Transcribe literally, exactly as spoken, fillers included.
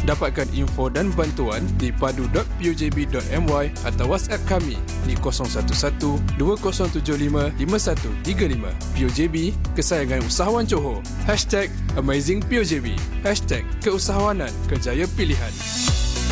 Dapatkan info dan bantuan di padu dot p u j b dot m y atau WhatsApp kami di kosong satu satu dua kosong tujuh lima lima satu tiga lima. P U J B, kesayangan usahawan Johor. Hashtag Amazing P U J B. Hashtag keusahawanan kerjaya pilihan.